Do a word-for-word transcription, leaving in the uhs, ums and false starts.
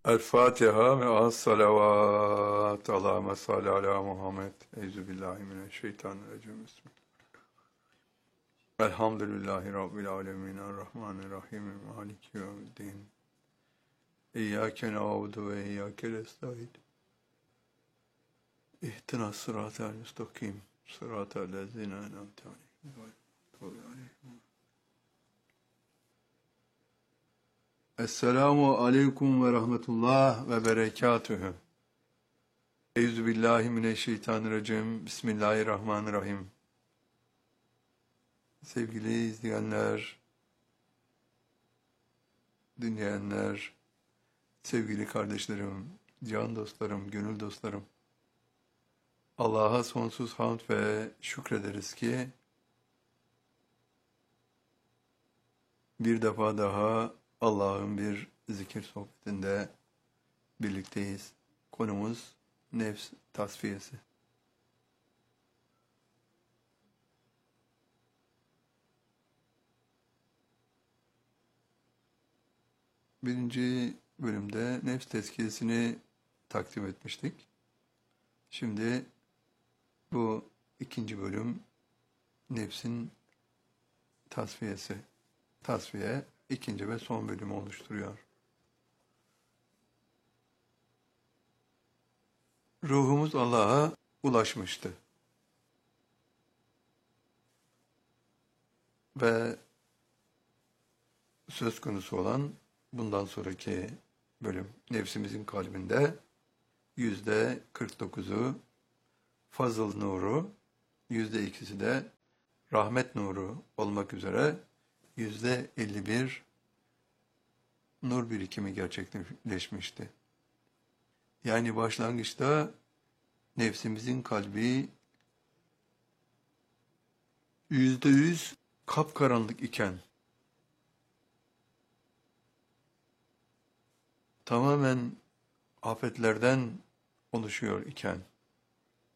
El Fatiha ve az salavat. Allahümme salli ala Muhammed. Euzubillahimineşşeytanirracim. Bismillah. Elhamdülillahi Rabbil alemin. Errahmanirrahim. Maliki yevmiddin. İyyâke na'budu ve iyyâke nestaîn. İhdinas sıratal müstakim. Sıratal lezîne en'amte aleyhim. Esselamu aleyküm ve rahmetullah ve berekatühü. Euzubillahimineşşeytanirracim. Bismillahirrahmanirrahim. Sevgili izleyenler, dinleyenler, sevgili kardeşlerim, can dostlarım, gönül dostlarım. Allah'a sonsuz hamd ve şükrederiz ki bir defa daha Allah'ın bir zikir sohbetinde birlikteyiz. Konumuz nefs tasfiyesi. Birinci bölümde nefs tezkiyesini takdim etmiştik. Şimdi bu ikinci bölüm nefsin tasfiyesi. Tasfiye ikinci ve son bölümü oluşturuyor. Ruhumuz Allah'a ulaşmıştı. Ve söz konusu olan bundan sonraki bölüm nefsimizin kalbinde yüzde kırk dokuzu fazıl nuru, yüzde ikisi de rahmet nuru olmak üzere yüzde elli bir nur birikimi gerçekleşmişti. Yani başlangıçta nefsimizin kalbi yüzde yüz kapkaranlık iken, tamamen afetlerden oluşuyor iken,